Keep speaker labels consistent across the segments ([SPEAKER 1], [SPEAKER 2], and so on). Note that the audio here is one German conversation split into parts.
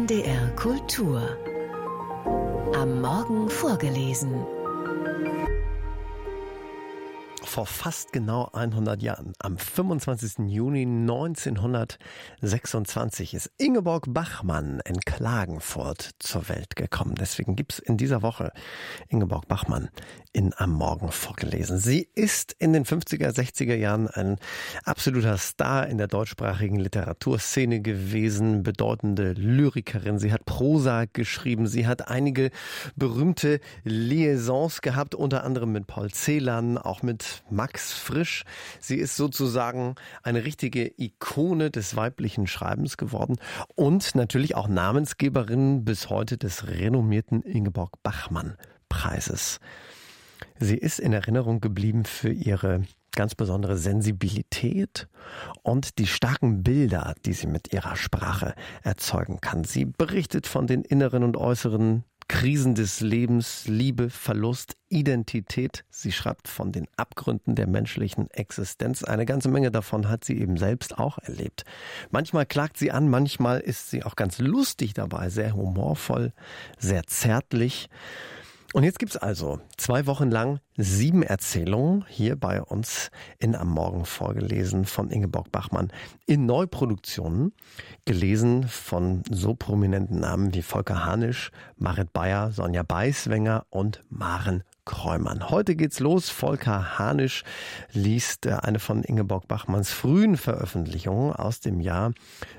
[SPEAKER 1] NDR Kultur. Am Morgen vorgelesen.
[SPEAKER 2] Vor fast genau 100 Jahren, am 25. Juni 1926, ist Ingeborg Bachmann in Klagenfurt zur Welt gekommen. Deswegen gibt's in dieser Woche Ingeborg Bachmann in Am Morgen vorgelesen. Sie ist in den 50er, 60er Jahren ein absoluter Star in der deutschsprachigen Literaturszene gewesen, bedeutende Lyrikerin. Sie hat Prosa geschrieben, sie hat einige berühmte Liaisons gehabt, unter anderem mit Paul Celan, auch mit Max Frisch. Sie ist sozusagen eine richtige Ikone des weiblichen Schreibens geworden und natürlich auch Namensgeberin bis heute des renommierten Ingeborg Bachmann Preises. Sie ist in Erinnerung geblieben für ihre ganz besondere Sensibilität und die starken Bilder, die sie mit ihrer Sprache erzeugen kann. Sie berichtet von den inneren und äußeren Krisen des Lebens, Liebe, Verlust, Identität. Sie schreibt von den Abgründen der menschlichen Existenz. Eine ganze Menge davon hat sie eben selbst auch erlebt. Manchmal klagt sie an, manchmal ist sie auch ganz lustig dabei, sehr humorvoll, sehr zärtlich. Und jetzt gibt's also 2 Wochen lang 7 Erzählungen hier bei uns in Am Morgen vorgelesen von Ingeborg Bachmann in Neuproduktionen, gelesen von so prominenten Namen wie Volker Hanisch, Marit Beyer, Sonja Beiswenger und Maren Kräumann. Heute geht's los. Volker Hanisch liest eine von Ingeborg Bachmanns frühen Veröffentlichungen aus dem Jahr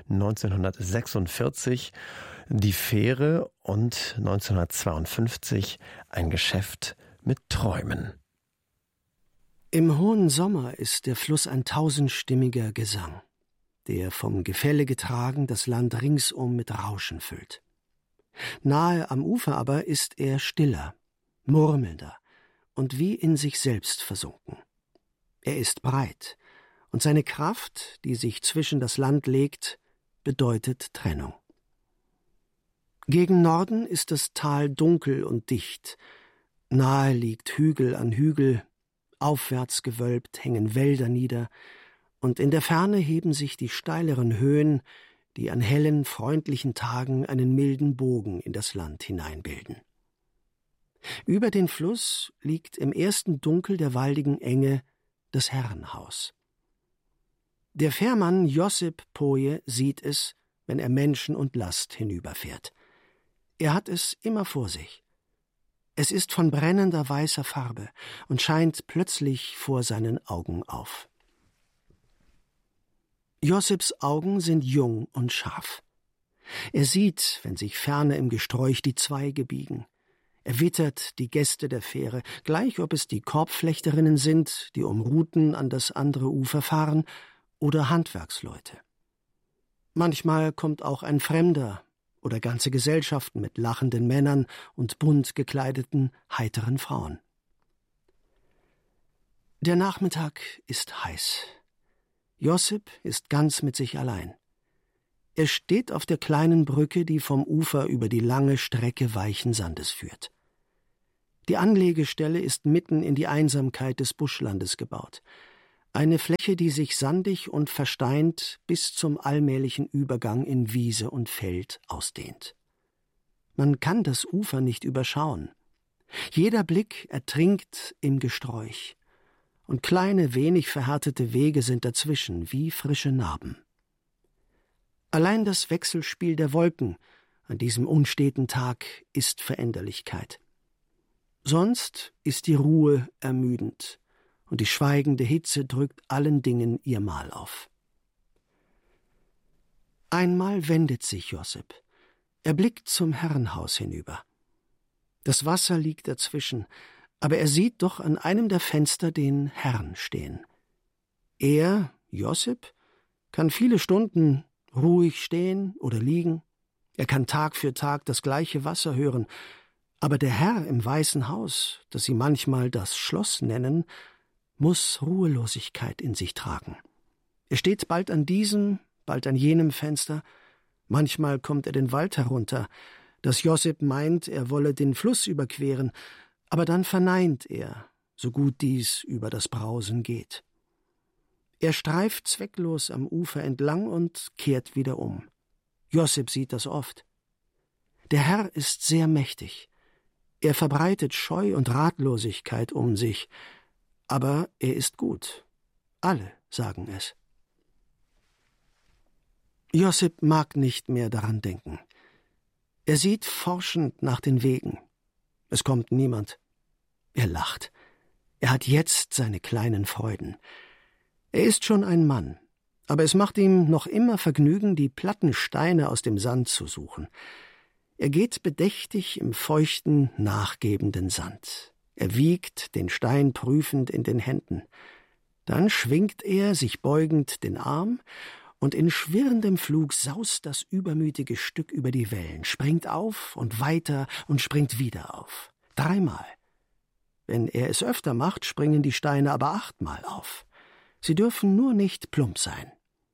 [SPEAKER 2] 1946, Die Fähre, und 1952 Ein Geschäft mit Träumen.
[SPEAKER 3] Im hohen Sommer ist der Fluss ein tausendstimmiger Gesang, der vom Gefälle getragen das Land ringsum mit Rauschen füllt. Nahe am Ufer aber ist er stiller, murmelnder und wie in sich selbst versunken. Er ist breit, und seine Kraft, die sich zwischen das Land legt, bedeutet Trennung. Gegen Norden ist das Tal dunkel und dicht. Nahe liegt Hügel an Hügel, aufwärts gewölbt hängen Wälder nieder, und in der Ferne heben sich die steileren Höhen, die an hellen, freundlichen Tagen einen milden Bogen in das Land hineinbilden. Über den Fluss liegt im ersten Dunkel der waldigen Enge das Herrenhaus. Der Fährmann Josip Poje sieht es, wenn er Menschen und Last hinüberfährt. Er hat es immer vor sich. Es ist von brennender weißer Farbe und scheint plötzlich vor seinen Augen auf. Josips Augen sind jung und scharf. Er sieht, wenn sich ferne im Gesträuch die Zweige biegen. Er wittert die Gäste der Fähre, gleich ob es die Korbflechterinnen sind, die um Ruten an das andere Ufer fahren, oder Handwerksleute. Manchmal kommt auch ein Fremder oder ganze Gesellschaften mit lachenden Männern und bunt gekleideten, heiteren Frauen. Der Nachmittag ist heiß. Josip ist ganz mit sich allein. Er steht auf der kleinen Brücke, die vom Ufer über die lange Strecke weichen Sandes führt. Die Anlegestelle ist mitten in die Einsamkeit des Buschlandes gebaut. Eine Fläche, die sich sandig und versteint bis zum allmählichen Übergang in Wiese und Feld ausdehnt. Man kann das Ufer nicht überschauen. Jeder Blick ertrinkt im Gesträuch, und kleine, wenig verhärtete Wege sind dazwischen, wie frische Narben. Allein das Wechselspiel der Wolken an diesem unsteten Tag ist Veränderlichkeit. Sonst ist die Ruhe ermüdend, und die schweigende Hitze drückt allen Dingen ihr Mal auf. Einmal wendet sich Josip. Er blickt zum Herrenhaus hinüber. Das Wasser liegt dazwischen, aber er sieht doch an einem der Fenster den Herrn stehen. Er, Josip, kann viele Stunden ruhig stehen oder liegen. Er kann Tag für Tag das gleiche Wasser hören, aber der Herr im Weißen Haus, das sie manchmal das Schloss nennen, muss Ruhelosigkeit in sich tragen. Er steht bald an diesem, bald an jenem Fenster. Manchmal kommt er den Wald herunter, dass Josip meint, er wolle den Fluss überqueren, aber dann verneint er, so gut dies über das Brausen geht. Er streift zwecklos am Ufer entlang und kehrt wieder um. Josip sieht das oft. Der Herr ist sehr mächtig. Er verbreitet Scheu und Ratlosigkeit um sich, aber er ist gut. Alle sagen es. Josip mag nicht mehr daran denken. Er sieht forschend nach den Wegen. Es kommt niemand. Er lacht. Er hat jetzt seine kleinen Freuden. Er ist schon ein Mann, aber es macht ihm noch immer Vergnügen, die platten Steine aus dem Sand zu suchen. Er geht bedächtig im feuchten, nachgebenden Sand. Er wiegt den Stein prüfend in den Händen. Dann schwingt er, sich beugend, den Arm, und in schwirrendem Flug saust das übermütige Stück über die Wellen, springt auf und weiter und springt wieder auf. 3-mal. Wenn er es öfter macht, springen die Steine aber 8-mal auf. Sie dürfen nur nicht plump sein.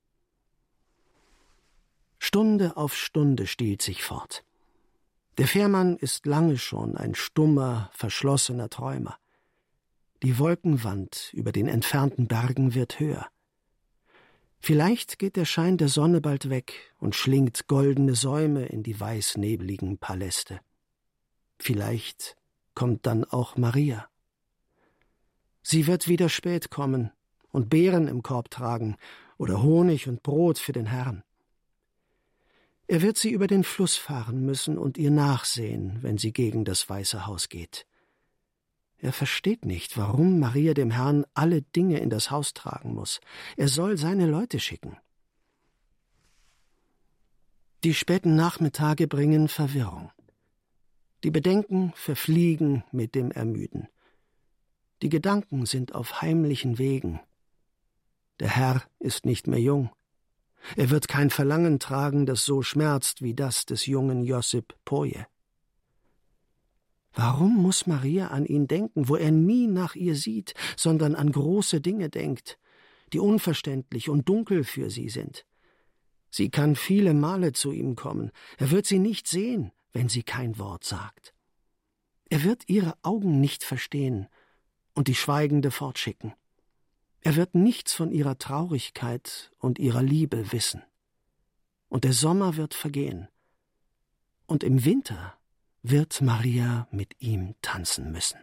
[SPEAKER 3] Stunde auf Stunde stiehlt sich fort. Der Fährmann ist lange schon ein stummer, verschlossener Träumer. Die Wolkenwand über den entfernten Bergen wird höher. Vielleicht geht der Schein der Sonne bald weg und schlingt goldene Säume in die weißnebligen Paläste. Vielleicht kommt dann auch Maria. Sie wird wieder spät kommen und Beeren im Korb tragen oder Honig und Brot für den Herrn. Er wird sie über den Fluss fahren müssen und ihr nachsehen, wenn sie gegen das Weiße Haus geht. Er versteht nicht, warum Maria dem Herrn alle Dinge in das Haus tragen muss. Er soll seine Leute schicken. Die späten Nachmittage bringen Verwirrung. Die Bedenken verfliegen mit dem Ermüden. Die Gedanken sind auf heimlichen Wegen. Der Herr ist nicht mehr jung. Er wird kein Verlangen tragen, das so schmerzt wie das des jungen Josip Poje. Warum muss Maria an ihn denken, wo er nie nach ihr sieht, sondern an große Dinge denkt, die unverständlich und dunkel für sie sind? Sie kann viele Male zu ihm kommen. Er wird sie nicht sehen, wenn sie kein Wort sagt. Er wird ihre Augen nicht verstehen und die Schweigende fortschicken. Er wird nichts von ihrer Traurigkeit und ihrer Liebe wissen. Und der Sommer wird vergehen. Und im Winter wird Maria mit ihm tanzen müssen.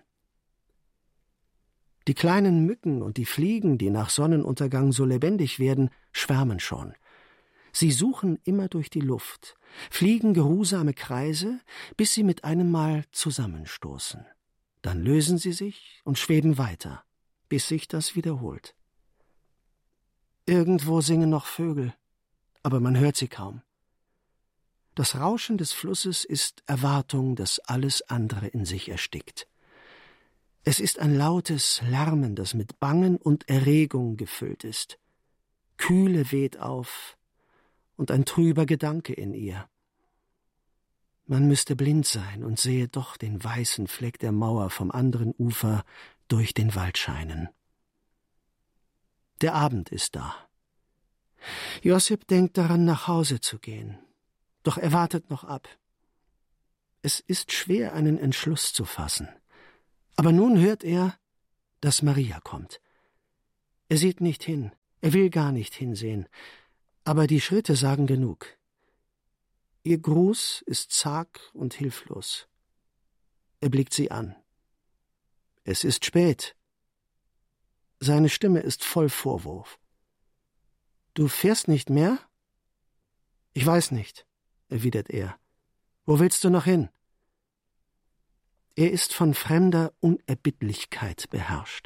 [SPEAKER 3] Die kleinen Mücken und die Fliegen, die nach Sonnenuntergang so lebendig werden, schwärmen schon. Sie suchen immer durch die Luft, fliegen geruhsame Kreise, bis sie mit einem Mal zusammenstoßen. Dann lösen sie sich und schweben weiter, bis sich das wiederholt. Irgendwo singen noch Vögel, aber man hört sie kaum. Das Rauschen des Flusses ist Erwartung, das alles andere in sich erstickt. Es ist ein lautes Lärmen, das mit Bangen und Erregung gefüllt ist. Kühle weht auf und ein trüber Gedanke in ihr. Man müsste blind sein und sehe doch den weißen Fleck der Mauer vom anderen Ufer durch den Wald scheinen. Der Abend ist da. Josip denkt daran, nach Hause zu gehen. Doch er wartet noch ab. Es ist schwer, einen Entschluss zu fassen. Aber nun hört er, dass Maria kommt. Er sieht nicht hin, er will gar nicht hinsehen, aber die Schritte sagen genug. Ihr Gruß ist zag und hilflos. Er blickt sie an. Es ist spät. Seine Stimme ist voll Vorwurf. »Du fährst nicht mehr?« »Ich weiß nicht«, erwidert er. »Wo willst du noch hin?« Er ist von fremder Unerbittlichkeit beherrscht.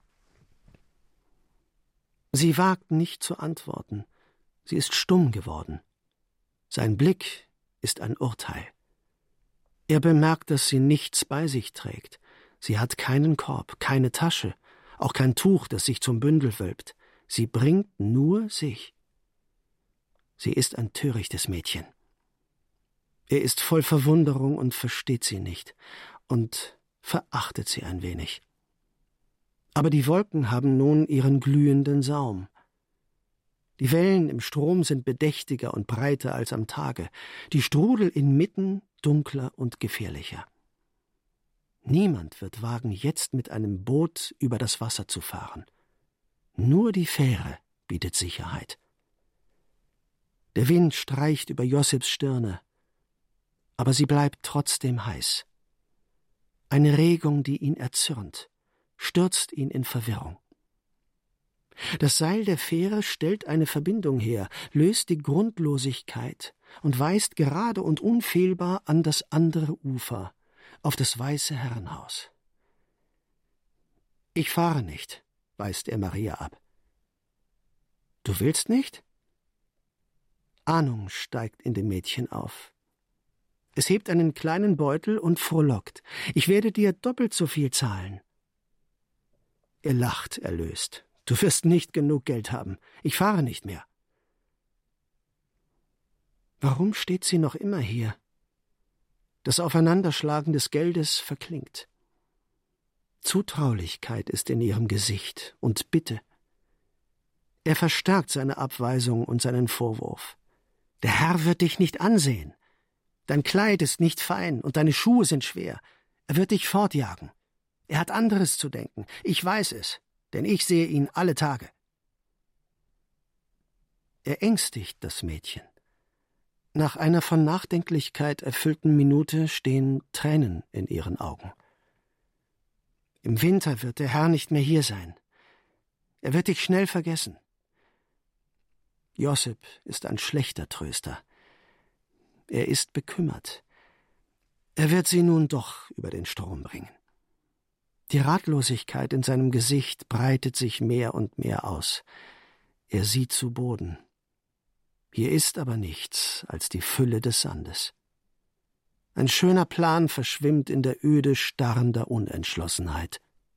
[SPEAKER 3] Sie wagt nicht zu antworten. Sie ist stumm geworden. Sein Blick ist ein Urteil. Er bemerkt, dass sie nichts bei sich trägt. Sie hat keinen Korb, keine Tasche, auch kein Tuch, das sich zum Bündel wölbt. Sie bringt nur sich. Sie ist ein törichtes Mädchen. Er ist voll Verwunderung und versteht sie nicht und verachtet sie ein wenig. Aber die Wolken haben nun ihren glühenden Saum. Die Wellen im Strom sind bedächtiger und breiter als am Tage, die Strudel inmitten dunkler und gefährlicher. Niemand wird wagen, jetzt mit einem Boot über das Wasser zu fahren. Nur die Fähre bietet Sicherheit. Der Wind streicht über Josips Stirne, aber sie bleibt trotzdem heiß. Eine Regung, die ihn erzürnt, stürzt ihn in Verwirrung. Das Seil der Fähre stellt eine Verbindung her, löst die Grundlosigkeit und weist gerade und unfehlbar an das andere Ufer, auf das weiße Herrenhaus. »Ich fahre nicht«, weist er Maria ab. »Du willst nicht?« Ahnung steigt in dem Mädchen auf. Es hebt einen kleinen Beutel und frohlockt. »Ich werde dir doppelt so viel zahlen.« Er lacht erlöst. »Du wirst nicht genug Geld haben. Ich fahre nicht mehr.« Warum steht sie noch immer hier? Das Aufeinanderschlagen des Geldes verklingt. Zutraulichkeit ist in ihrem Gesicht und Bitte. Er verstärkt seine Abweisung und seinen Vorwurf. »Der Herr wird dich nicht ansehen. Dein Kleid ist nicht fein und deine Schuhe sind schwer. Er wird dich fortjagen. Er hat anderes zu denken. Ich weiß es, denn ich sehe ihn alle Tage.« Er ängstigt das Mädchen. Nach einer von Nachdenklichkeit erfüllten Minute stehen Tränen in ihren Augen. »Im Winter wird der Herr nicht mehr hier sein. Er wird dich schnell vergessen.« Josip ist ein schlechter Tröster. Er ist bekümmert. Er wird sie nun doch über den Strom bringen. Die Ratlosigkeit in seinem Gesicht breitet sich mehr und mehr aus. Er sieht zu Boden. Hier ist aber nichts als die Fülle des Sandes. Ein schöner Plan verschwimmt in der Öde starrender Unentschlossenheit.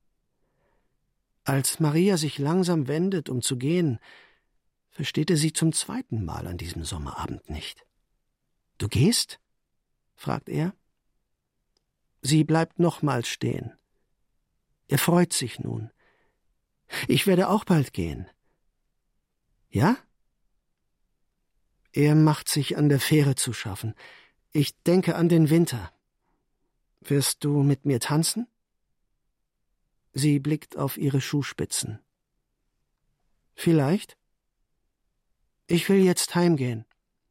[SPEAKER 3] Als Maria sich langsam wendet, um zu gehen, versteht er sie zum zweiten Mal an diesem Sommerabend nicht. »Du gehst?« fragt er. Sie bleibt nochmals stehen. Er freut sich nun. »Ich werde auch bald gehen.« »Ja?« Er macht sich an der Fähre zu schaffen. »Ich denke an den Winter. Wirst du mit mir tanzen?« Sie blickt auf ihre Schuhspitzen. »Vielleicht. Ich will jetzt heimgehen.«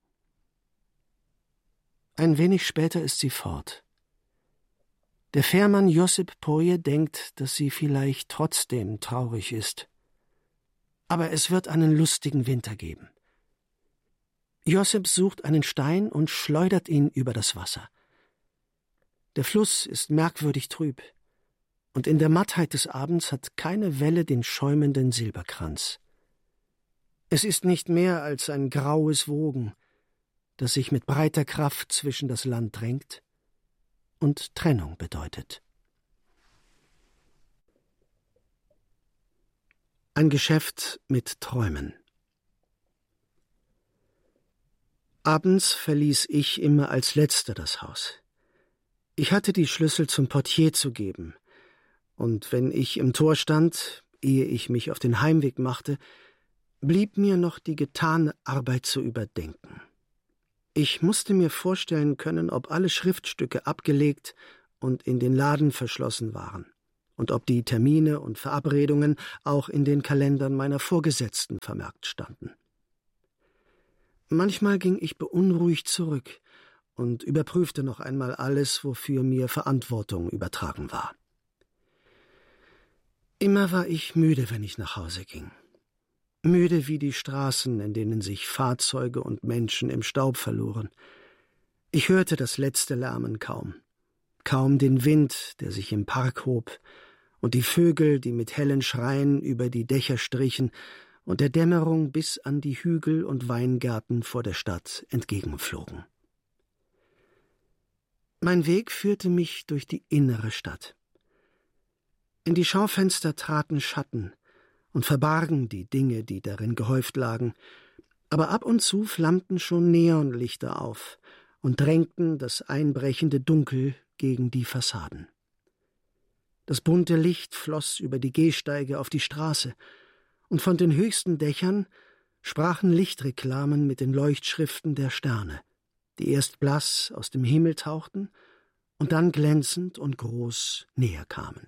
[SPEAKER 3] Ein wenig später ist sie fort. Der Fährmann Josip Poje denkt, dass sie vielleicht trotzdem traurig ist. Aber es wird einen lustigen Winter geben. Josip sucht einen Stein und schleudert ihn über das Wasser. Der Fluss ist merkwürdig trüb, und in der Mattheit des Abends hat keine Welle den schäumenden Silberkranz. Es ist nicht mehr als ein graues Wogen, das sich mit breiter Kraft zwischen das Land drängt und Trennung bedeutet. Ein Geschäft mit Träumen. Abends verließ ich immer als Letzter das Haus. Ich hatte die Schlüssel zum Portier zu geben, und wenn ich im Tor stand, ehe ich mich auf den Heimweg machte, blieb mir noch die getane Arbeit zu überdenken. Ich musste mir vorstellen können, ob alle Schriftstücke abgelegt und in den Laden verschlossen waren und ob die Termine und Verabredungen auch in den Kalendern meiner Vorgesetzten vermerkt standen. Manchmal ging ich beunruhigt zurück und überprüfte noch einmal alles, wofür mir Verantwortung übertragen war. Immer war ich müde, wenn ich nach Hause ging. Müde wie die Straßen, in denen sich Fahrzeuge und Menschen im Staub verloren. Ich hörte das letzte Lärmen kaum den Wind, der sich im Park hob, und die Vögel, die mit hellen Schreien über die Dächer strichen und der Dämmerung bis an die Hügel und Weingärten vor der Stadt entgegenflogen. Mein Weg führte mich durch die innere Stadt. In die Schaufenster traten Schatten und verbargen die Dinge, die darin gehäuft lagen, aber ab und zu flammten schon Neonlichter auf und drängten das einbrechende Dunkel gegen die Fassaden. Das bunte Licht floss über die Gehsteige auf die Straße, und von den höchsten Dächern sprachen Lichtreklamen mit den Leuchtschriften der Sterne, die erst blass aus dem Himmel tauchten und dann glänzend und groß näher kamen.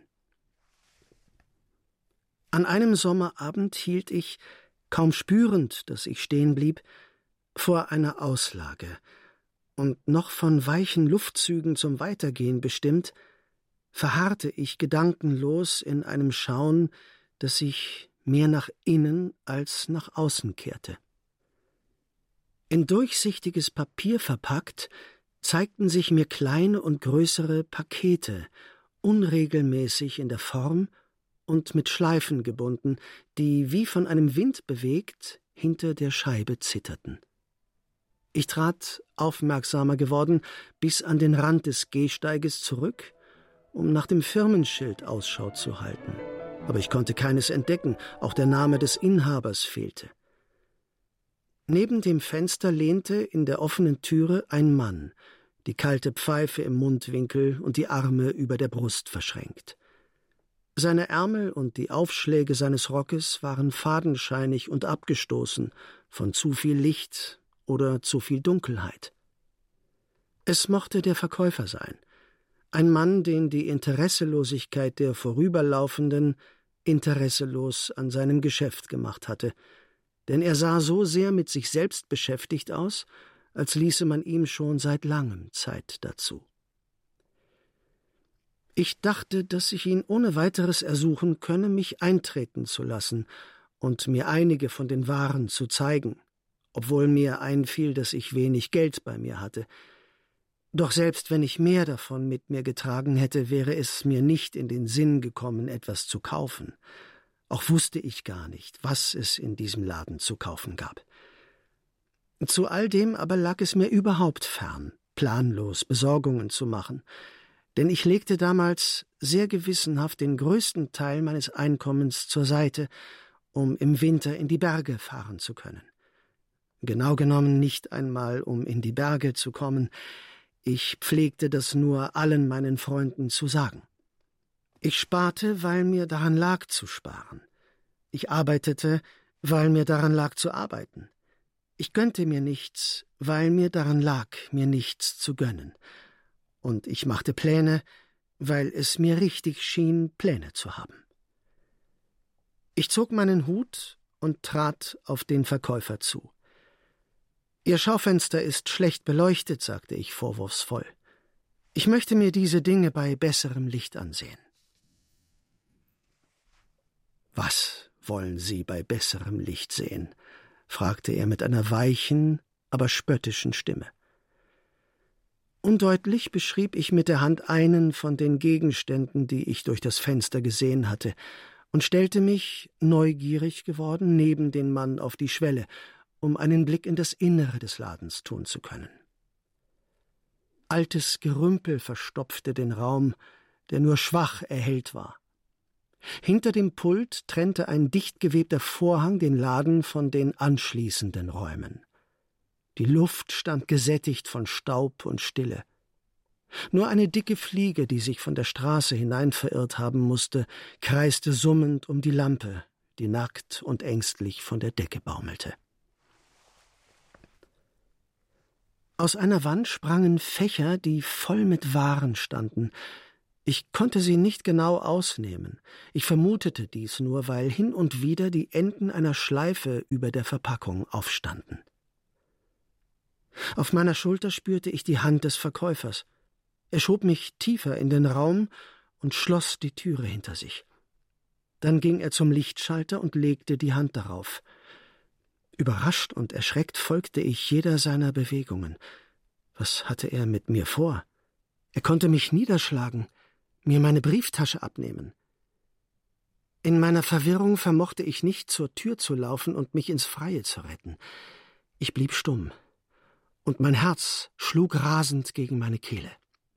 [SPEAKER 3] An einem Sommerabend hielt ich, kaum spürend, dass ich stehen blieb, vor einer Auslage und noch von weichen Luftzügen zum Weitergehen bestimmt, verharrte ich gedankenlos in einem Schauen, das sich mehr nach innen als nach außen kehrte. In durchsichtiges Papier verpackt, zeigten sich mir kleine und größere Pakete, unregelmäßig in der Form und mit Schleifen gebunden, die wie von einem Wind bewegt hinter der Scheibe zitterten. Ich trat, aufmerksamer geworden, bis an den Rand des Gehsteiges zurück, um nach dem Firmenschild Ausschau zu halten. Aber ich konnte keines entdecken, auch der Name des Inhabers fehlte. Neben dem Fenster lehnte in der offenen Türe ein Mann, die kalte Pfeife im Mundwinkel und die Arme über der Brust verschränkt. Seine Ärmel und die Aufschläge seines Rockes waren fadenscheinig und abgestoßen von zu viel Licht oder zu viel Dunkelheit. Es mochte der Verkäufer sein, ein Mann, den die Interesselosigkeit der Vorüberlaufenden interesselos an seinem Geschäft gemacht hatte, denn er sah so sehr mit sich selbst beschäftigt aus, als ließe man ihm schon seit langem Zeit dazu. Ich dachte, dass ich ihn ohne weiteres ersuchen könne, mich eintreten zu lassen und mir einige von den Waren zu zeigen, obwohl mir einfiel, dass ich wenig Geld bei mir hatte. Doch selbst wenn ich mehr davon mit mir getragen hätte, wäre es mir nicht in den Sinn gekommen, etwas zu kaufen. Auch wusste ich gar nicht, was es in diesem Laden zu kaufen gab. Zu all dem aber lag es mir überhaupt fern, planlos Besorgungen zu machen, denn ich legte damals sehr gewissenhaft den größten Teil meines Einkommens zur Seite, um im Winter in die Berge fahren zu können. Genau genommen nicht einmal, um in die Berge zu kommen. Ich pflegte das nur allen meinen Freunden zu sagen. Ich sparte, weil mir daran lag zu sparen. Ich arbeitete, weil mir daran lag zu arbeiten. Ich gönnte mir nichts, weil mir daran lag, mir nichts zu gönnen. Und ich machte Pläne, weil es mir richtig schien, Pläne zu haben. Ich zog meinen Hut und trat auf den Verkäufer zu. »Ihr Schaufenster ist schlecht beleuchtet«, sagte ich vorwurfsvoll. »Ich möchte mir diese Dinge bei besserem Licht ansehen.« »Was wollen Sie bei besserem Licht sehen?« fragte er mit einer weichen, aber spöttischen Stimme. Undeutlich beschrieb ich mit der Hand einen von den Gegenständen, die ich durch das Fenster gesehen hatte, und stellte mich, neugierig geworden, neben den Mann auf die Schwelle, um einen Blick in das Innere des Ladens tun zu können. Altes Gerümpel verstopfte den Raum, der nur schwach erhellt war. Hinter dem Pult trennte ein dicht gewebter Vorhang den Laden von den anschließenden Räumen. Die Luft stand gesättigt von Staub und Stille. Nur eine dicke Fliege, die sich von der Straße hinein verirrt haben musste, kreiste summend um die Lampe, die nackt und ängstlich von der Decke baumelte. Aus einer Wand sprangen Fächer, die voll mit Waren standen. Ich konnte sie nicht genau ausnehmen. Ich vermutete dies nur, weil hin und wieder die Enden einer Schleife über der Verpackung aufstanden. Auf meiner Schulter spürte ich die Hand des Verkäufers. Er schob mich tiefer in den Raum und schloss die Türe hinter sich. Dann ging er zum Lichtschalter und legte die Hand darauf. Überrascht und erschreckt folgte ich jeder seiner Bewegungen. Was hatte er mit mir vor? Er konnte mich niederschlagen, mir meine Brieftasche abnehmen. In meiner Verwirrung vermochte ich nicht, zur Tür zu laufen und mich ins Freie zu retten. Ich blieb stumm, und mein Herz schlug rasend gegen meine Kehle.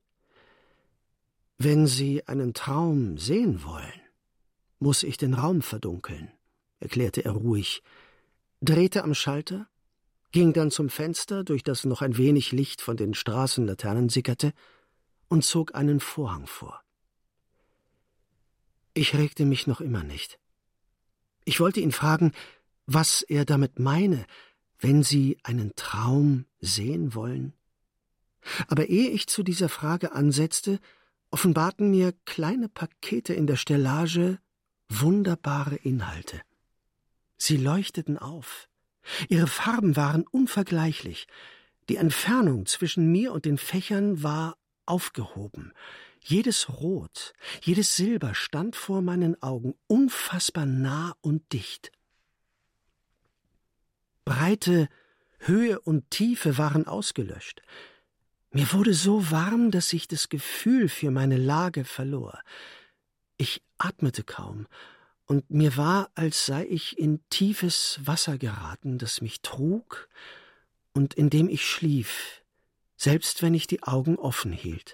[SPEAKER 3] »Wenn Sie einen Traum sehen wollen, muss ich den Raum verdunkeln«, erklärte er ruhig, drehte am Schalter, ging dann zum Fenster, durch das noch ein wenig Licht von den Straßenlaternen sickerte, und zog einen Vorhang vor. Ich regte mich noch immer nicht. Ich wollte ihn fragen, was er damit meine, wenn Sie einen Traum sehen wollen. Aber ehe ich zu dieser Frage ansetzte, offenbarten mir kleine Pakete in der Stellage wunderbare Inhalte. Sie leuchteten auf. Ihre Farben waren unvergleichlich. Die Entfernung zwischen mir und den Fächern war aufgehoben. Jedes Rot, jedes Silber stand vor meinen Augen, unfassbar nah und dicht. Breite, Höhe und Tiefe waren ausgelöscht. Mir wurde so warm, dass ich das Gefühl für meine Lage verlor. Ich atmete kaum, und mir war, als sei ich in tiefes Wasser geraten, das mich trug und in dem ich schlief, selbst wenn ich die Augen offen hielt.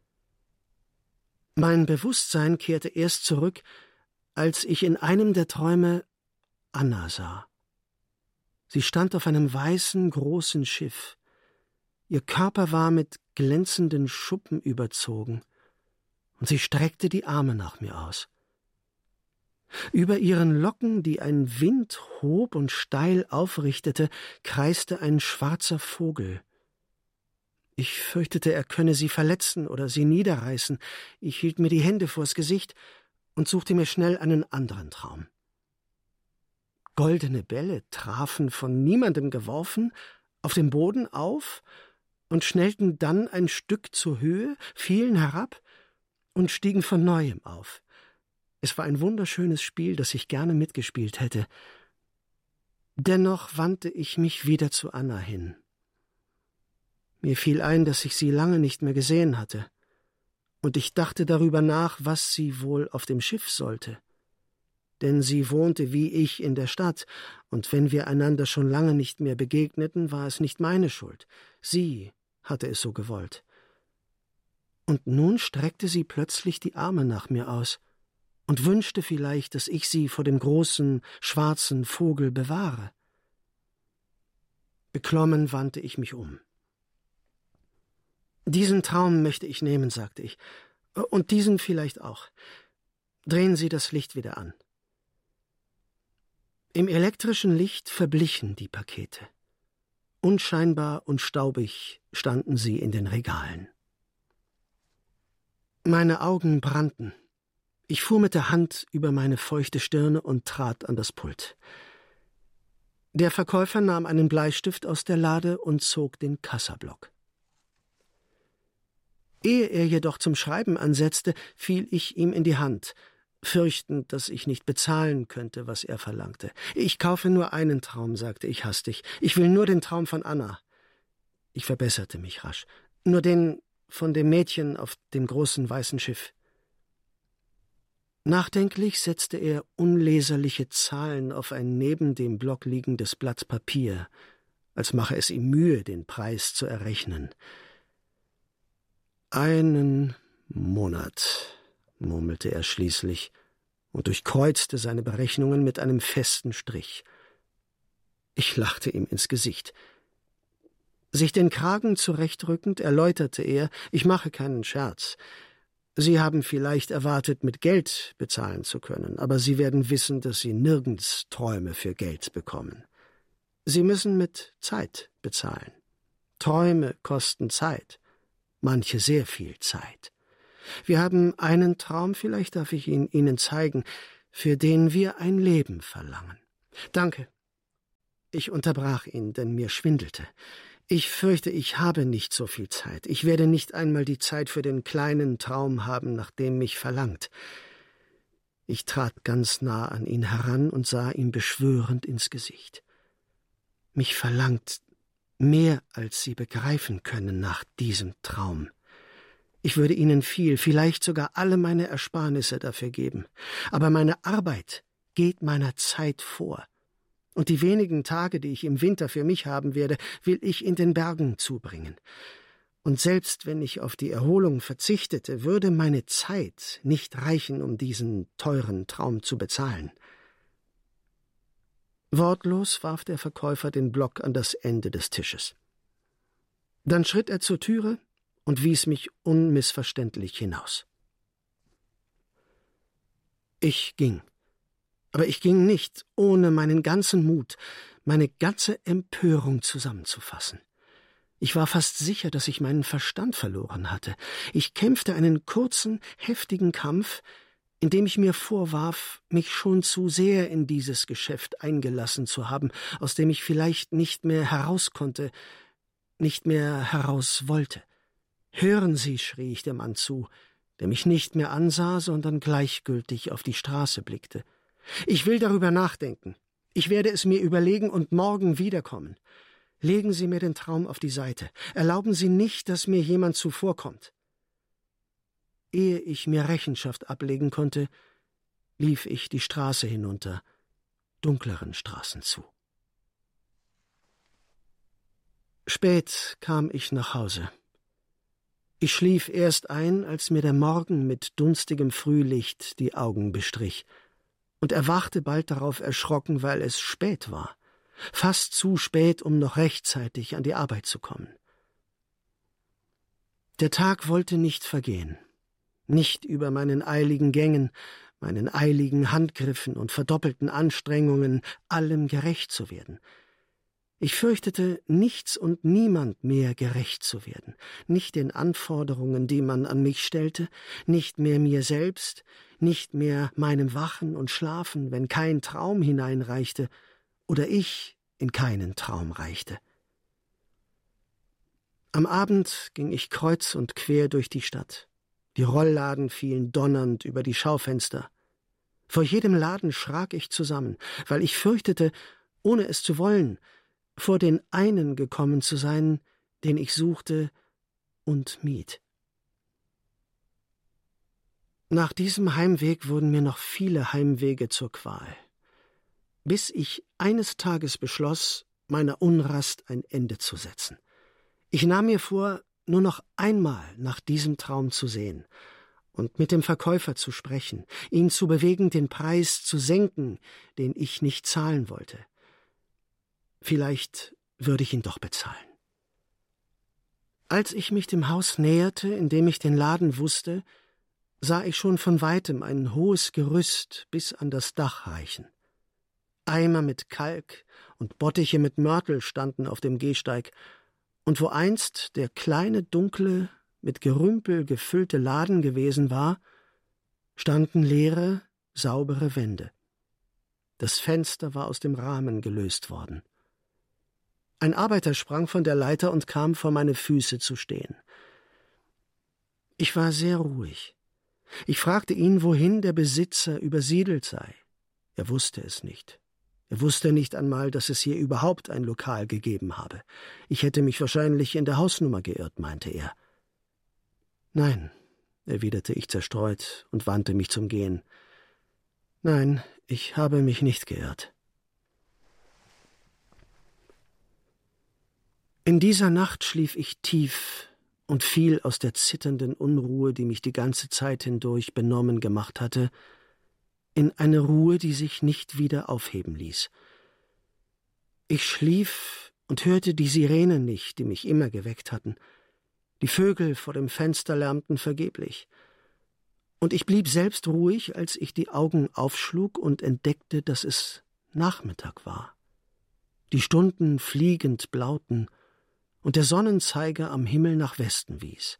[SPEAKER 3] Mein Bewusstsein kehrte erst zurück, als ich in einem der Träume Anna sah. Sie stand auf einem weißen, großen Schiff. Ihr Körper war mit glänzenden Schuppen überzogen, und sie streckte die Arme nach mir aus. Über ihren Locken, die ein Wind hob und steil aufrichtete, kreiste ein schwarzer Vogel. Ich fürchtete, er könne sie verletzen oder sie niederreißen. Ich hielt mir die Hände vors Gesicht und suchte mir schnell einen anderen Traum. Goldene Bälle trafen, von niemandem geworfen, auf dem Boden auf und schnellten dann ein Stück zur Höhe, fielen herab und stiegen von neuem auf. Es war ein wunderschönes Spiel, das ich gerne mitgespielt hätte. Dennoch wandte ich mich wieder zu Anna hin. Mir fiel ein, dass ich sie lange nicht mehr gesehen hatte, und ich dachte darüber nach, was sie wohl auf dem Schiff sollte. Denn sie wohnte wie ich in der Stadt, und wenn wir einander schon lange nicht mehr begegneten, war es nicht meine Schuld. Sie hatte es so gewollt. Und nun streckte sie plötzlich die Arme nach mir aus und wünschte vielleicht, dass ich sie vor dem großen, schwarzen Vogel bewahre. Beklommen wandte ich mich um. »Diesen Traum möchte ich nehmen«, sagte ich, »und diesen vielleicht auch. Drehen Sie das Licht wieder an.« Im elektrischen Licht verblichen die Pakete. Unscheinbar und staubig standen sie in den Regalen. Meine Augen brannten. Ich fuhr mit der Hand über meine feuchte Stirne und trat an das Pult. Der Verkäufer nahm einen Bleistift aus der Lade und zog den Kassablock. Ehe er jedoch zum Schreiben ansetzte, fiel ich ihm in die Hand, fürchtend, dass ich nicht bezahlen könnte, was er verlangte. »Ich kaufe nur einen Traum«, sagte ich hastig. »Ich will nur den Traum von Anna.« Ich verbesserte mich rasch. »Nur den von dem Mädchen auf dem großen weißen Schiff.« Nachdenklich setzte er unleserliche Zahlen auf ein neben dem Block liegendes Blatt Papier, als mache es ihm Mühe, den Preis zu errechnen. »1 Monat«, murmelte er schließlich und durchkreuzte seine Berechnungen mit einem festen Strich. Ich lachte ihm ins Gesicht. Sich den Kragen zurechtrückend, erläuterte er, ich mache keinen Scherz. Sie haben vielleicht erwartet, mit Geld bezahlen zu können, aber Sie werden wissen, dass Sie nirgends Träume für Geld bekommen. Sie müssen mit Zeit bezahlen. Träume kosten Zeit, manche sehr viel Zeit. Wir haben einen Traum, vielleicht darf ich ihn Ihnen zeigen, für den wir ein Leben verlangen. Danke. Ich unterbrach ihn, denn mir schwindelte. Ich fürchte, ich habe nicht so viel Zeit. Ich werde nicht einmal die Zeit für den kleinen Traum haben, nach dem mich verlangt. Ich trat ganz nah an ihn heran und sah ihm beschwörend ins Gesicht. Mich verlangt mehr, als Sie begreifen können, nach diesem Traum. Ich würde Ihnen viel, vielleicht sogar alle meine Ersparnisse dafür geben. Aber meine Arbeit geht meiner Zeit vor. Und die wenigen Tage, die ich im Winter für mich haben werde, will ich in den Bergen zubringen. Und selbst wenn ich auf die Erholung verzichtete, würde meine Zeit nicht reichen, um diesen teuren Traum zu bezahlen. Wortlos warf der Verkäufer den Block an das Ende des Tisches. Dann schritt er zur Türe und wies mich unmissverständlich hinaus. Ich ging. Aber ich ging nicht, ohne meinen ganzen Mut, meine ganze Empörung zusammenzufassen. Ich war fast sicher, dass ich meinen Verstand verloren hatte. Ich kämpfte einen kurzen, heftigen Kampf, in dem ich mir vorwarf, mich schon zu sehr in dieses Geschäft eingelassen zu haben, aus dem ich vielleicht nicht mehr heraus konnte, nicht mehr heraus wollte. »Hören Sie«, schrie ich dem Mann zu, der mich nicht mehr ansah, sondern gleichgültig auf die Straße blickte. »Ich will darüber nachdenken. Ich werde es mir überlegen und morgen wiederkommen. Legen Sie mir den Traum auf die Seite. Erlauben Sie nicht, dass mir jemand zuvorkommt.« Ehe ich mir Rechenschaft ablegen konnte, lief ich die Straße hinunter, dunkleren Straßen zu. Spät kam ich nach Hause. Ich schlief erst ein, als mir der Morgen mit dunstigem Frühlicht die Augen bestrich, und erwachte bald darauf erschrocken, weil es spät war, fast zu spät, um noch rechtzeitig an die Arbeit zu kommen. Der Tag wollte nicht vergehen, nicht über meinen eiligen Gängen, meinen eiligen Handgriffen und verdoppelten Anstrengungen, allem gerecht zu werden. Ich fürchtete, nichts und niemand mehr gerecht zu werden, nicht den Anforderungen, die man an mich stellte, nicht mehr mir selbst, nicht mehr meinem Wachen und Schlafen, wenn kein Traum hineinreichte oder ich in keinen Traum reichte. Am Abend ging ich kreuz und quer durch die Stadt. Die Rollladen fielen donnernd über die Schaufenster. Vor jedem Laden schrak ich zusammen, weil ich fürchtete, ohne es zu wollen, vor den einen gekommen zu sein, den ich suchte und mied. Nach diesem Heimweg wurden mir noch viele Heimwege zur Qual, bis ich eines Tages beschloss, meiner Unrast ein Ende zu setzen. Ich nahm mir vor, nur noch einmal nach diesem Traum zu sehen und mit dem Verkäufer zu sprechen, ihn zu bewegen, den Preis zu senken, den ich nicht zahlen wollte. Vielleicht würde ich ihn doch bezahlen. Als ich mich dem Haus näherte, in dem ich den Laden wusste, sah ich schon von weitem ein hohes Gerüst bis an das Dach reichen. Eimer mit Kalk und Bottiche mit Mörtel standen auf dem Gehsteig, und wo einst der kleine, dunkle, mit Gerümpel gefüllte Laden gewesen war, standen leere, saubere Wände. Das Fenster war aus dem Rahmen gelöst worden. Ein Arbeiter sprang von der Leiter und kam vor meine Füße zu stehen. Ich war sehr ruhig. Ich fragte ihn, wohin der Besitzer übersiedelt sei. Er wusste es nicht. Er wusste nicht einmal, dass es hier überhaupt ein Lokal gegeben habe. Ich hätte mich wahrscheinlich in der Hausnummer geirrt, meinte er. »Nein«, erwiderte ich zerstreut und wandte mich zum Gehen. »Nein, ich habe mich nicht geirrt.« In dieser Nacht schlief ich tief und fiel aus der zitternden Unruhe, die mich die ganze Zeit hindurch benommen gemacht hatte, in eine Ruhe, die sich nicht wieder aufheben ließ. Ich schlief und hörte die Sirenen nicht, die mich immer geweckt hatten. Die Vögel vor dem Fenster lärmten vergeblich. Und ich blieb selbst ruhig, als ich die Augen aufschlug und entdeckte, dass es Nachmittag war. Die Stunden fliegend blauten und der Sonnenzeiger am Himmel nach Westen wies.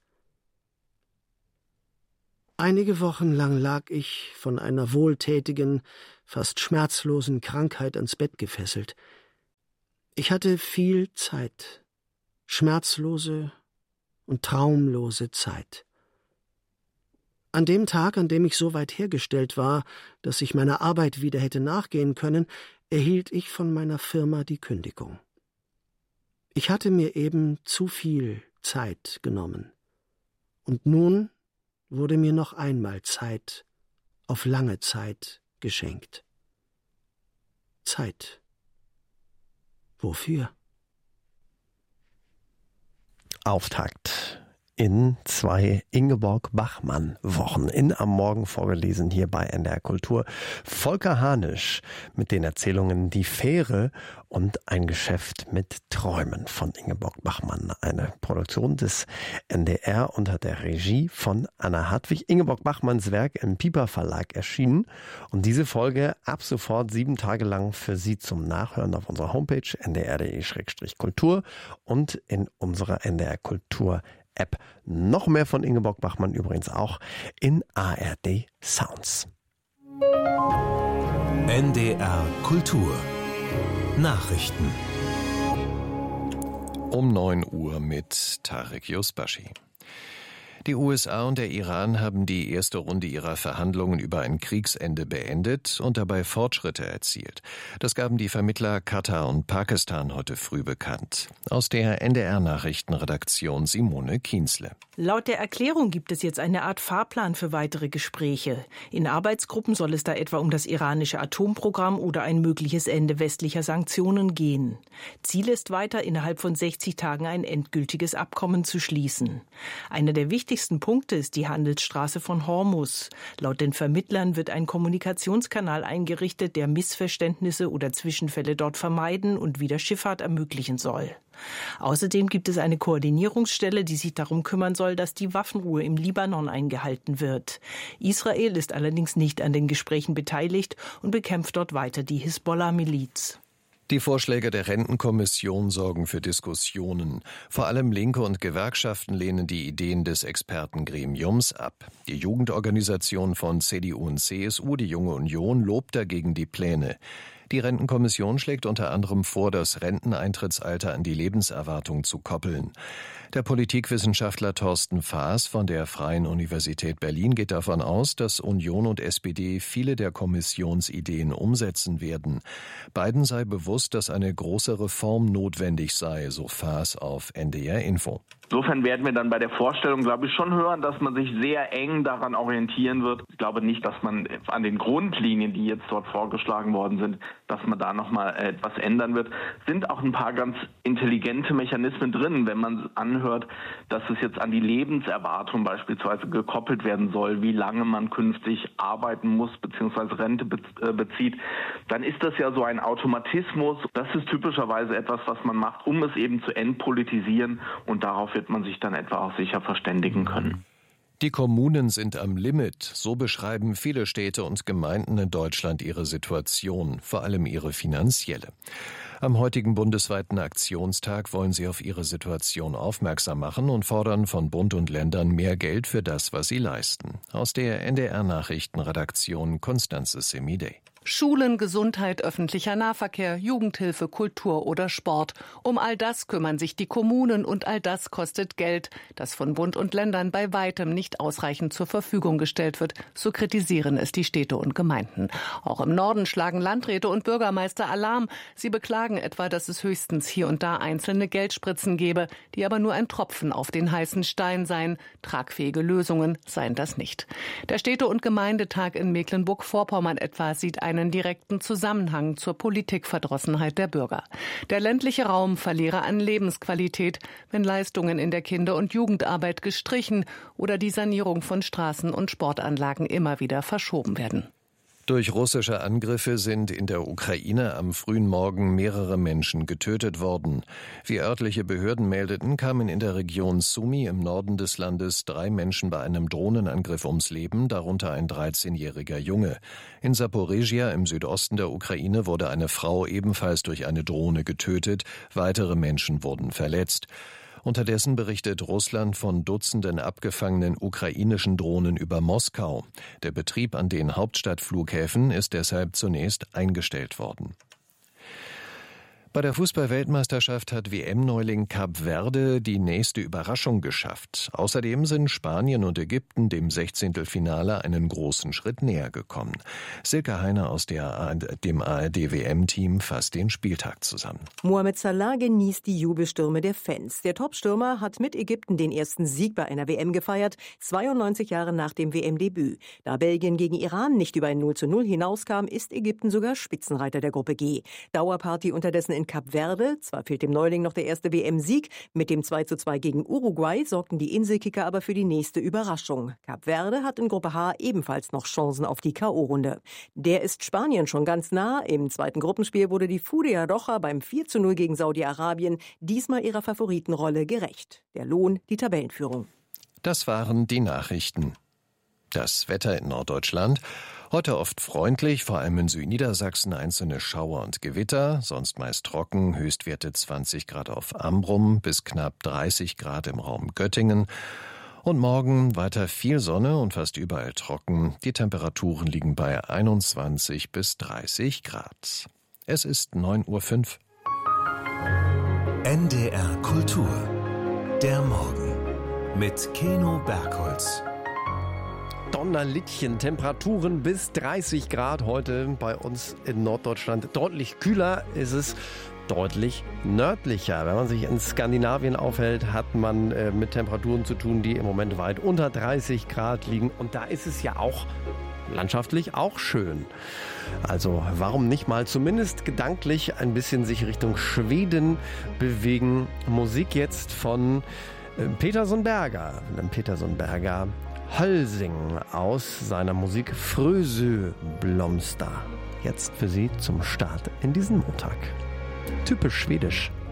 [SPEAKER 3] Einige Wochen lang lag ich, von einer wohltätigen, fast schmerzlosen Krankheit ans Bett gefesselt. Ich hatte viel Zeit, schmerzlose und traumlose Zeit. An dem Tag, an dem ich so weit hergestellt war, dass ich meiner Arbeit wieder hätte nachgehen können, erhielt ich von meiner Firma die Kündigung. Ich hatte mir eben zu viel Zeit genommen. Und nun wurde mir noch einmal Zeit, auf lange Zeit, geschenkt. Zeit. Wofür?
[SPEAKER 2] Auftakt in 2 Ingeborg-Bachmann-Wochen in Am Morgen vorgelesen hier bei NDR Kultur. Volker Hanisch mit den Erzählungen Die Fähre und ein Geschäft mit Träumen von Ingeborg Bachmann. Eine Produktion des NDR unter der Regie von Anna Hartwig. Ingeborg Bachmanns Werk im Piper Verlag erschienen und diese Folge ab sofort 7 Tage lang für Sie zum Nachhören auf unserer Homepage ndr.de/kultur und in unserer NDR Kultur App. Noch mehr von Ingeborg Bachmann übrigens auch in ARD Sounds.
[SPEAKER 4] NDR Kultur Nachrichten. Um 9 Uhr mit Tarek Yusbashi. Die USA und der Iran haben die erste Runde ihrer Verhandlungen über ein Kriegsende beendet und dabei Fortschritte erzielt. Das gaben die Vermittler Katar und Pakistan heute früh bekannt. Aus der NDR-Nachrichtenredaktion Simone Kienzle.
[SPEAKER 5] Laut der Erklärung gibt es jetzt eine Art Fahrplan für weitere Gespräche. In Arbeitsgruppen soll es da etwa um das iranische Atomprogramm oder ein mögliches Ende westlicher Sanktionen gehen. Ziel ist weiter, innerhalb von 60 Tagen ein endgültiges Abkommen zu schließen. Einer der wichtigsten Punkte ist die Handelsstraße von Hormuz. Laut den Vermittlern wird ein Kommunikationskanal eingerichtet, der Missverständnisse oder Zwischenfälle dort vermeiden und wieder Schifffahrt ermöglichen soll. Außerdem gibt es eine Koordinierungsstelle, die sich darum kümmern soll, dass die Waffenruhe im Libanon eingehalten wird. Israel ist allerdings nicht an den Gesprächen beteiligt und bekämpft dort weiter die Hisbollah-Miliz.
[SPEAKER 4] Die Vorschläge der Rentenkommission sorgen für Diskussionen. Vor allem Linke und Gewerkschaften lehnen die Ideen des Expertengremiums ab. Die Jugendorganisation von CDU und CSU, die Junge Union, lobt dagegen die Pläne. Die Rentenkommission schlägt unter anderem vor, das Renteneintrittsalter an die Lebenserwartung zu koppeln. Der Politikwissenschaftler Thorsten Faas von der Freien Universität Berlin geht davon aus, dass Union und SPD viele der Kommissionsideen umsetzen werden. Beiden sei bewusst, dass eine große Reform notwendig sei, so Faas auf NDR Info.
[SPEAKER 6] Insofern werden wir dann bei der Vorstellung, glaube ich, schon hören, dass man sich sehr eng daran orientieren wird. Ich glaube nicht, dass man an den Grundlinien, die jetzt dort vorgeschlagen worden sind, dass man da nochmal etwas ändern wird. Es sind auch ein paar ganz intelligente Mechanismen drin, wenn man anhört, dass es jetzt an die Lebenserwartung beispielsweise gekoppelt werden soll, wie lange man künftig arbeiten muss bzw. Rente bezieht. Dann ist das ja so ein Automatismus. Das ist typischerweise etwas, was man macht, um es eben zu entpolitisieren, und darauf wird man sich dann etwa auch sicher verständigen können.
[SPEAKER 4] Die Kommunen sind am Limit, so beschreiben viele Städte und Gemeinden in Deutschland ihre Situation, vor allem ihre finanzielle. Am heutigen bundesweiten Aktionstag wollen sie auf ihre Situation aufmerksam machen und fordern von Bund und Ländern mehr Geld für das, was sie leisten. Aus der NDR-Nachrichtenredaktion Constanze Semidey.
[SPEAKER 7] Schulen, Gesundheit, öffentlicher Nahverkehr, Jugendhilfe, Kultur oder Sport. Um all das kümmern sich die Kommunen und all das kostet Geld, das von Bund und Ländern bei weitem nicht ausreichend zur Verfügung gestellt wird. So kritisieren es die Städte und Gemeinden. Auch im Norden schlagen Landräte und Bürgermeister Alarm. Sie beklagen etwa, dass es höchstens hier und da einzelne Geldspritzen gebe, die aber nur ein Tropfen auf den heißen Stein seien. Tragfähige Lösungen seien das nicht. Der Städte- und Gemeindetag in Mecklenburg-Vorpommern etwa sieht einen direkten Zusammenhang zur Politikverdrossenheit der Bürger. Der ländliche Raum verliere an Lebensqualität, wenn Leistungen in der Kinder- und Jugendarbeit gestrichen oder die Sanierung von Straßen und Sportanlagen immer wieder verschoben werden.
[SPEAKER 4] Durch russische Angriffe sind in der Ukraine am frühen Morgen mehrere Menschen getötet worden. Wie örtliche Behörden meldeten, kamen in der Region Sumy im Norden des Landes 3 Menschen bei einem Drohnenangriff ums Leben, darunter ein 13-jähriger Junge. In Saporizhia im Südosten der Ukraine wurde eine Frau ebenfalls durch eine Drohne getötet, weitere Menschen wurden verletzt. Unterdessen berichtet Russland von Dutzenden abgefangenen ukrainischen Drohnen über Moskau. Der Betrieb an den Hauptstadtflughäfen ist deshalb zunächst eingestellt worden. Bei der Fußball-Weltmeisterschaft hat WM-Neuling Kap Verde die nächste Überraschung geschafft. Außerdem sind Spanien und Ägypten dem 16. Finale einen großen Schritt näher gekommen. Silke Heiner aus dem ARD-WM-Team fasst den Spieltag zusammen.
[SPEAKER 8] Mohamed Salah genießt die Jubelstürme der Fans. Der Topstürmer hat mit Ägypten den ersten Sieg bei einer WM gefeiert, 92 Jahre nach dem WM-Debüt. Da Belgien gegen Iran nicht über ein 0:0 hinauskam, ist Ägypten sogar Spitzenreiter der Gruppe G. Dauerparty unterdessen in Kap Verde. Zwar fehlt dem Neuling noch der erste WM-Sieg. Mit dem 2:2 gegen Uruguay sorgten die Inselkicker aber für die nächste Überraschung. Kap Verde hat in Gruppe H ebenfalls noch Chancen auf die K.O.-Runde. Der ist Spanien schon ganz nah. Im zweiten Gruppenspiel wurde die Fudea Roja beim 4:0 gegen Saudi-Arabien diesmal ihrer Favoritenrolle gerecht. Der Lohn, die Tabellenführung.
[SPEAKER 4] Das waren die Nachrichten. Das Wetter in Norddeutschland. Heute oft freundlich, vor allem in Südniedersachsen einzelne Schauer und Gewitter, sonst meist trocken, Höchstwerte 20 Grad auf Ambrum bis knapp 30 Grad im Raum Göttingen. Und morgen weiter viel Sonne und fast überall trocken. Die Temperaturen liegen bei 21 bis 30 Grad. Es ist 9:05 Uhr.
[SPEAKER 9] NDR Kultur. Der Morgen mit Keno Bergholz.
[SPEAKER 2] Donnerlittchen, Temperaturen bis 30 Grad heute bei uns in Norddeutschland. Deutlich kühler ist es, deutlich nördlicher. Wenn man sich in Skandinavien aufhält, hat man mit Temperaturen zu tun, die im Moment weit unter 30 Grad liegen. Und da ist es ja auch landschaftlich auch schön. Also warum nicht mal zumindest gedanklich ein bisschen sich Richtung Schweden bewegen. Musik jetzt von Peterson Berger. Hölsing aus seiner Musik Frösö Blomster. Jetzt für Sie zum Start in diesen Montag. Typisch schwedisch.